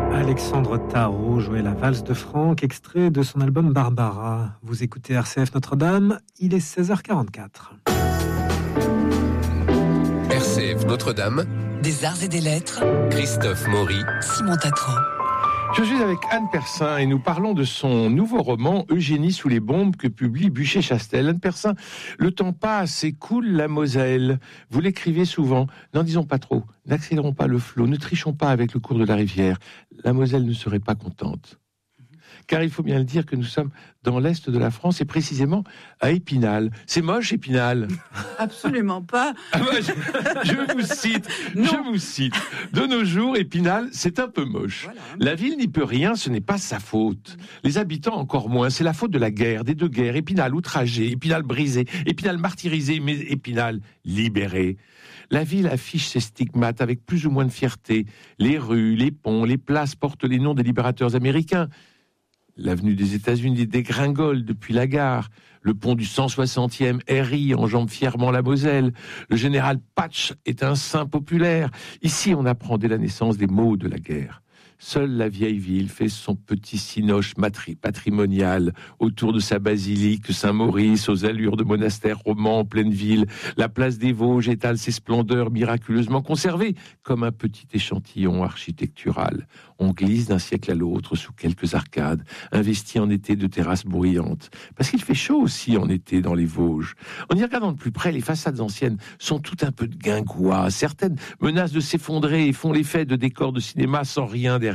Alexandre Tarot jouait la valse de Franck, extrait de son album Barbara. Vous écoutez RCF Notre-Dame, il est 16h44. RCF Notre-Dame, des arts et des lettres, Christophe Maury, Simon Tatro. Je suis avec Anne Persin et nous parlons de son nouveau roman Eugénie sous les bombes que publie Buchet-Chastel. Anne Persin, le temps passe et coule la Moselle. Vous l'écrivez souvent. N'en disons pas trop. N'accélérons pas le flot. Ne trichons pas avec le cours de la rivière. La Moselle ne serait pas contente. Car il faut bien le dire que nous sommes dans l'est de la France et précisément à Épinal. C'est moche, Épinal? Absolument pas. Ah bah, je vous cite. De nos jours, Épinal, c'est un peu moche. Voilà. La ville n'y peut rien, ce n'est pas sa faute. Les habitants encore moins, c'est la faute de la guerre, des deux guerres. Épinal outragé, Épinal brisé, Épinal martyrisé, mais Épinal libéré. La ville affiche ses stigmates avec plus ou moins de fierté. Les rues, les ponts, les places portent les noms des libérateurs américains. L'avenue des États-Unis dégringole depuis la gare. Le pont du 160e RI enjambe fièrement la Moselle. Le général Patch est un saint populaire. Ici, on apprend dès la naissance des maux de la guerre. Seule la vieille ville fait son petit cinoche patrimonial autour de sa basilique Saint-Maurice, aux allures de monastère roman en pleine ville. La place des Vosges étale ses splendeurs miraculeusement conservées, comme un petit échantillon architectural. On glisse d'un siècle à l'autre sous quelques arcades, investies en été de terrasses bruyantes. Parce qu'il fait chaud aussi en été dans les Vosges. En y regardant de plus près, les façades anciennes sont tout un peu de guingois. Certaines menacent de s'effondrer et font l'effet de décors de cinéma sans rien derrière.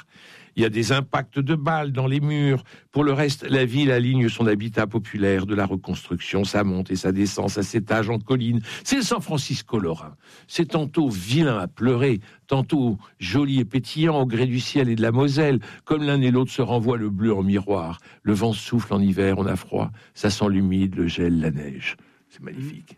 Il y a des impacts de balles dans les murs. Pour le reste, la ville aligne son habitat populaire de la reconstruction, sa montée et sa descente, sa étages en colline. C'est le San Francisco lorrain. C'est tantôt vilain à pleurer, tantôt joli et pétillant au gré du ciel et de la Moselle. Comme l'un et l'autre se renvoient le bleu en miroir. Le vent souffle en hiver, on a froid. Ça sent l'humide, le gel, la neige. C'est magnifique.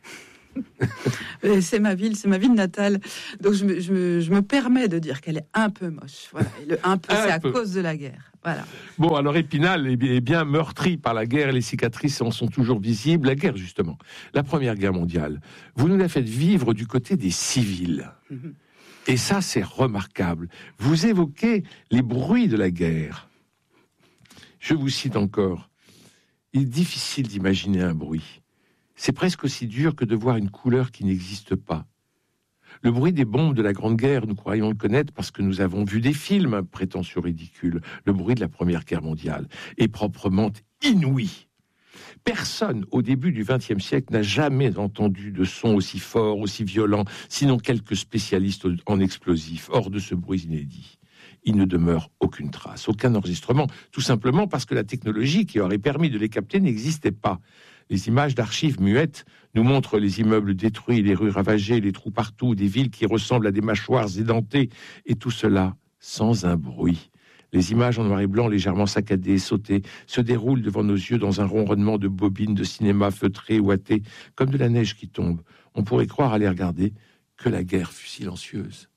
C'est ma ville natale. Donc je me permets de dire qu'elle est un peu moche. Voilà. Et le un peu, c'est à cause de la guerre. Voilà. Bon, alors Épinal est bien meurtri par la guerre et les cicatrices en sont toujours visibles. La guerre, justement. La Première Guerre mondiale. Vous nous la faites vivre du côté des civils. Et ça, c'est remarquable. Vous évoquez les bruits de la guerre. Je vous cite encore. Il est difficile d'imaginer un bruit. C'est presque aussi dur que de voir une couleur qui n'existe pas. Le bruit des bombes de la Grande Guerre, nous croyons le connaître parce que nous avons vu des films prétentieux ridicules. Le bruit de la Première Guerre mondiale est proprement inouï. Personne, au début du XXe siècle, n'a jamais entendu de son aussi fort, aussi violent, sinon quelques spécialistes en explosifs. Hors de ce bruit inédit, il ne demeure aucune trace, aucun enregistrement, tout simplement parce que la technologie qui aurait permis de les capter n'existait pas. Les images d'archives muettes nous montrent les immeubles détruits, les rues ravagées, les trous partout, des villes qui ressemblent à des mâchoires édentées, et tout cela sans un bruit. Les images en noir et blanc, légèrement saccadées, sautées, se déroulent devant nos yeux dans un ronronnement de bobines de cinéma feutrées, ouatées, comme de la neige qui tombe. On pourrait croire à les regarder que la guerre fut silencieuse.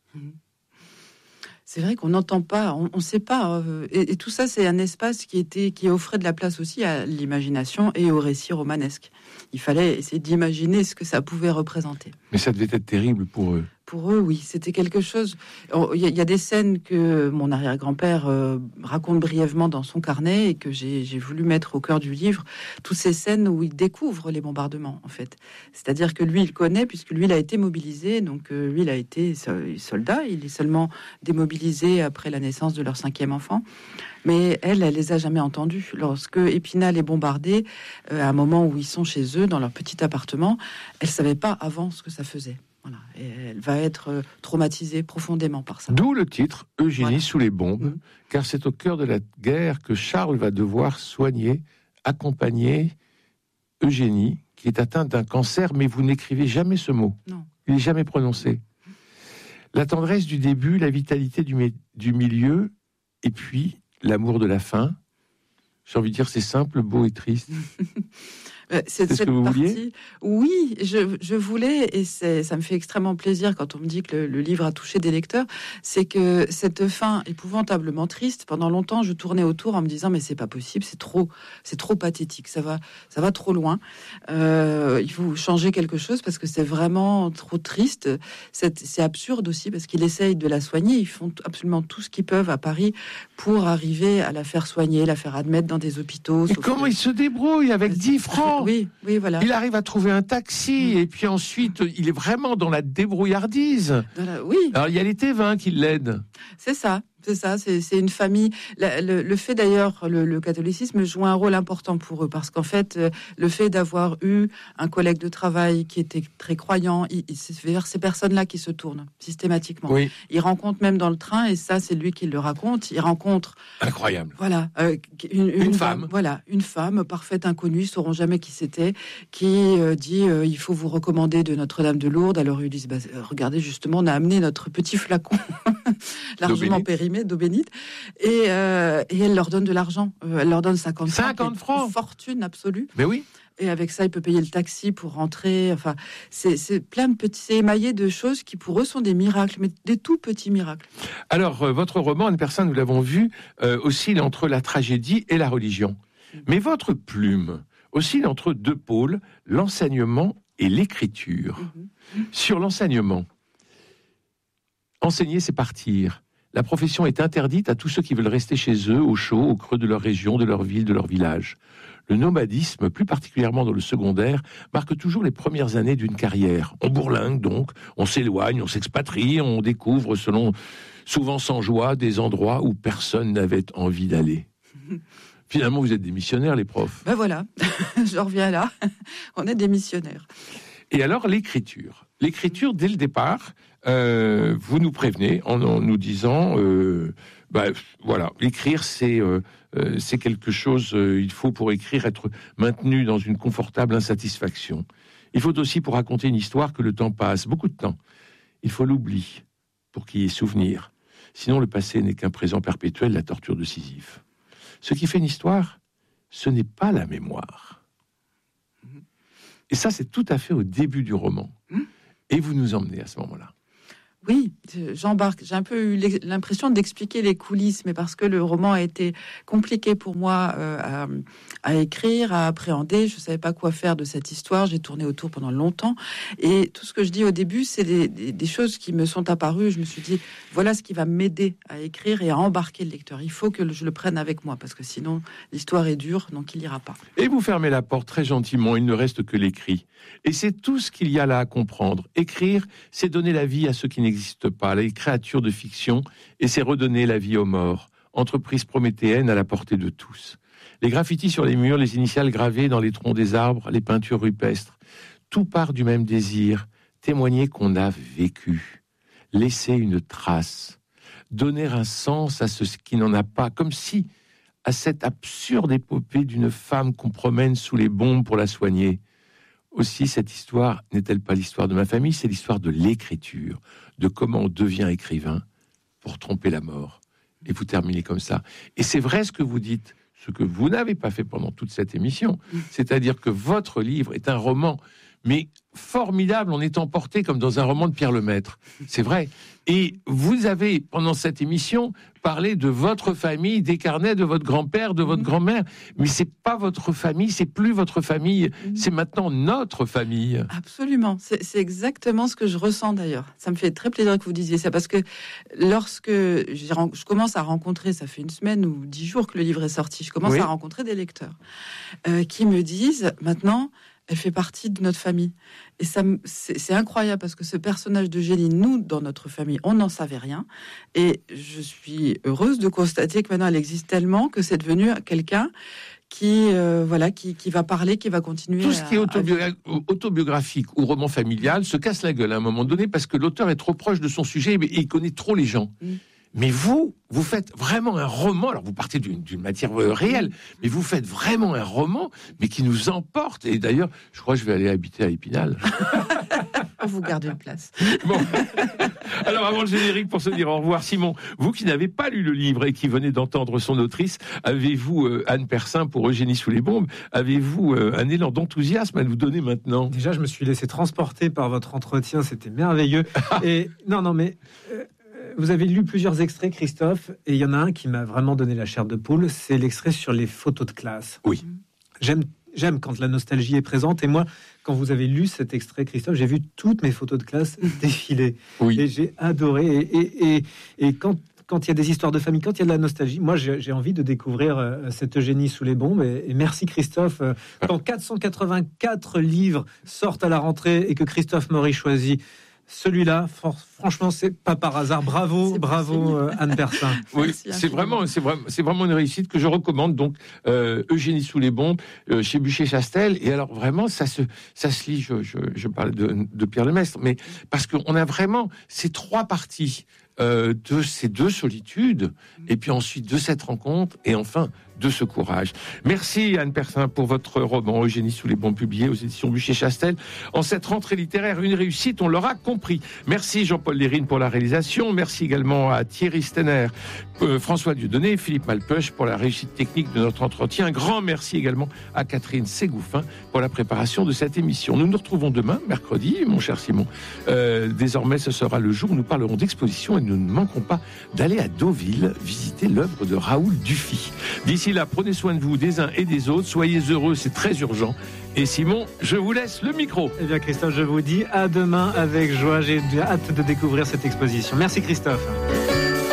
C'est vrai qu'on n'entend pas, on ne sait pas. Et tout ça, c'est un espace qui offrait de la place aussi à l'imagination et au récit romanesque. Il fallait essayer d'imaginer ce que ça pouvait représenter. Mais ça devait être terrible pour eux. Pour eux, oui, c'était quelque chose. Il y a des scènes que mon arrière-grand-père raconte brièvement dans son carnet et que j'ai voulu mettre au cœur du livre. Toutes ces scènes où il découvre les bombardements, en fait. C'est-à-dire que lui, il connaît, puisque lui, il a été mobilisé. Donc, lui, il a été soldat. Il est seulement démobilisé après la naissance de leur 5e enfant. Mais elle les a jamais entendus. Lorsque Épinal est bombardé, à un moment où ils sont chez eux, dans leur petit appartement, elle savait pas avant ce que ça faisait. Voilà. Et elle va être traumatisée profondément par ça. D'où le titre Eugénie sous les bombes, car c'est au cœur de la guerre que Charles va devoir soigner, accompagner Eugénie, qui est atteinte d'un cancer, mais vous n'écrivez jamais ce mot. Non. Il n'est jamais prononcé. La tendresse du début, la vitalité du milieu, et puis l'amour de la fin. J'ai envie de dire, c'est simple, beau et triste. C'est ce que vous vouliez ? Oui, je voulais, et ça me fait extrêmement plaisir quand on me dit que le livre a touché des lecteurs, c'est que cette fin épouvantablement triste, pendant longtemps, je tournais autour en me disant mais c'est pas possible, c'est trop pathétique, ça va trop loin. Il faut changer quelque chose parce que c'est vraiment trop triste. C'est absurde aussi parce qu'ils essayent de la soigner, ils font absolument tout ce qu'ils peuvent à Paris pour arriver à la faire soigner, la faire admettre dans des hôpitaux. Et comment il se débrouille avec 10 francs ? Oui, voilà. Il arrive à trouver un taxi et puis ensuite il est vraiment dans la débrouillardise. Oui. Alors il y a les Thévins qui l'aident. C'est ça. C'est une famille. Le fait d'ailleurs, le catholicisme joue un rôle important pour eux parce qu'en fait, le fait d'avoir eu un collègue de travail qui était très croyant, c'est vers ces personnes-là qui se tournent systématiquement. Oui. Il rencontre même dans le train, et ça, c'est lui qui le raconte. Il rencontre. Incroyable. Voilà, une femme. Voilà, une femme parfaite inconnue, ils sauront jamais qui c'était, qui dit il faut vous recommander de Notre-Dame de Lourdes. Alors ils disent regardez, justement, on a amené notre petit flacon largement périmé d'eau bénite, et elle leur donne de l'argent. Elle leur donne 50 francs. Une fortune absolue. Mais oui. Et avec ça, il peut payer le taxi pour rentrer. Enfin, c'est plein de petits, c'est émaillé de choses qui pour eux sont des miracles, mais des tout petits miracles. Alors, votre roman, Anne Persin, nous l'avons vu, oscille entre la tragédie et la religion. Mais votre plume oscille entre deux pôles, l'enseignement et l'écriture. Sur l'enseignement, enseigner, c'est partir. La profession est interdite à tous ceux qui veulent rester chez eux, au chaud, au creux de leur région, de leur ville, de leur village. Le nomadisme, plus particulièrement dans le secondaire, marque toujours les premières années d'une carrière. On bourlingue donc, on s'éloigne, on s'expatrie, on découvre, souvent sans joie, des endroits où personne n'avait envie d'aller. Finalement, vous êtes des missionnaires, les profs. Ben voilà, je reviens là. On est des missionnaires. Et alors, l'écriture. L'écriture, dès le départ, vous nous prévenez en nous disant, voilà, écrire, c'est quelque chose, il faut pour écrire être maintenu dans une confortable insatisfaction. Il faut aussi pour raconter une histoire que le temps passe, beaucoup de temps. Il faut l'oubli pour qu'il y ait souvenir. Sinon, le passé n'est qu'un présent perpétuel, la torture de Sisyphe. Ce qui fait une histoire, ce n'est pas la mémoire. Et ça, c'est tout à fait au début du roman. Et vous nous emmenez à ce moment-là. Oui, j'embarque. J'ai un peu eu l'impression d'expliquer les coulisses, mais parce que le roman a été compliqué pour moi à écrire, à appréhender. Je ne savais pas quoi faire de cette histoire. J'ai tourné autour pendant longtemps. Et tout ce que je dis au début, c'est des choses qui me sont apparues. Je me suis dit, voilà ce qui va m'aider à écrire et à embarquer le lecteur. Il faut que je le prenne avec moi, parce que sinon, l'histoire est dure, donc il n'ira pas. Et vous fermez la porte très gentiment. Il ne reste que l'écrit. Et c'est tout ce qu'il y a là à comprendre. Écrire, c'est donner la vie à ceux qui n'existent pas, les créatures de fiction, et c'est redonner la vie aux morts. Entreprise prométhéenne à la portée de tous. Les graffitis sur les murs, les initiales gravées dans les troncs des arbres, les peintures rupestres. Tout part du même désir, témoigner qu'on a vécu, laisser une trace, donner un sens à ce qui n'en a pas, comme si, à cette absurde épopée d'une femme qu'on promène sous les bombes pour la soigner. Aussi, cette histoire n'est-elle pas l'histoire de ma famille, c'est l'histoire de l'écriture, de comment on devient écrivain pour tromper la mort. Et vous terminez comme ça. Et c'est vrai ce que vous dites, ce que vous n'avez pas fait pendant toute cette émission, c'est-à-dire que votre livre est un roman, mais formidable, on est emporté comme dans un roman de Pierre Lemaître. C'est vrai. Et vous avez, pendant cette émission, parlé de votre famille, des carnets de votre grand-père, de votre grand-mère. Mais c'est pas votre famille, c'est plus votre famille, c'est maintenant notre famille. Absolument. C'est exactement ce que je ressens d'ailleurs. Ça me fait très plaisir que vous disiez ça, parce que lorsque je commence à rencontrer, ça fait 1 semaine ou 10 jours que le livre est sorti, je commence à rencontrer des lecteurs qui me disent maintenant, elle fait partie de notre famille. Et ça, c'est incroyable parce que ce personnage de Géline, nous, dans notre famille, on n'en savait rien. Et je suis heureuse de constater que maintenant, elle existe tellement que c'est devenu quelqu'un qui va parler, qui va continuer. Tout ce qui est autobiographique ou roman familial se casse la gueule à un moment donné parce que l'auteur est trop proche de son sujet et il connaît trop les gens. Mais vous faites vraiment un roman, alors vous partez d'une matière réelle, mais vous faites vraiment un roman, mais qui nous emporte. Et d'ailleurs, je crois que je vais aller habiter à Épinal. On vous garde une place. Bon. Alors, avant le générique, pour se dire au revoir, Simon, vous qui n'avez pas lu le livre et qui venez d'entendre son autrice, avez-vous, Anne Persin pour Eugénie sous les bombes, avez-vous un élan d'enthousiasme à nous donner maintenant? Déjà, je me suis laissé transporter par votre entretien, c'était merveilleux. Et mais vous avez lu plusieurs extraits, Christophe, et il y en a un qui m'a vraiment donné la chair de poule, c'est l'extrait sur les photos de classe. Oui. J'aime quand la nostalgie est présente, et moi, quand vous avez lu cet extrait, Christophe, j'ai vu toutes mes photos de classe défiler. Oui. Et j'ai adoré. Et quand il y a des histoires de famille, quand il y a de la nostalgie, moi, j'ai envie de découvrir cette Eugénie sous les bombes. Et merci, Christophe. Quand 484 livres sortent à la rentrée et que Christophe Maury choisit celui-là, franchement, c'est pas par hasard. Bravo, Anne Persin. Oui, c'est vraiment une réussite que je recommande. Donc, Eugénie sous les bombes, chez Buchet-Chastel. Et alors, vraiment, ça se lit. Je parle de Pierre Lemestre, mais parce qu'on a vraiment ces trois parties de ces deux solitudes, et puis ensuite de cette rencontre, et enfin de ce courage. Merci Anne Persin pour votre roman Eugénie sous les bombes, publié aux éditions Buchet-Chastel. En cette rentrée littéraire, une réussite, on l'aura compris. Merci Jean-Paul Lérine pour la réalisation. Merci également à Thierry Stenner, François Dieudonné, Philippe Malpeuch pour la réussite technique de notre entretien. Un grand merci également à Catherine Ségouffin pour la préparation de cette émission. Nous nous retrouvons demain, mercredi, mon cher Simon. Désormais, ce sera le jour où nous parlerons d'exposition et nous ne manquons pas d'aller à Deauville visiter l'œuvre de Raoul Dufy. D'ici là, prenez soin de vous, des uns et des autres. Soyez heureux, c'est très urgent. Et Simon, je vous laisse le micro. Eh bien, Christophe, je vous dis à demain avec joie. J'ai hâte de découvrir cette exposition. Merci, Christophe.